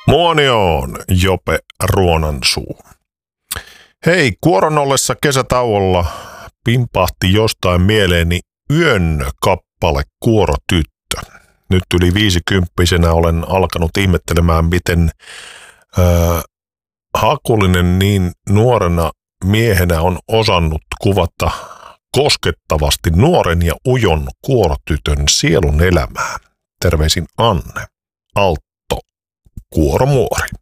Muoni on Jope Ruonansuu. Hei, kuoron ollessa kesätauolla pimpahti jostain mieleeni Yön kappale Kuorotyttö. Nyt yli 50-vuotiaana olen alkanut ihmettelemään, miten Hakulinen niin nuorena miehenä on osannut kuvata koskettavasti nuoren ja ujon kuorotytön sielun elämää. Terveisin Anne, Altto, Kuoromuori.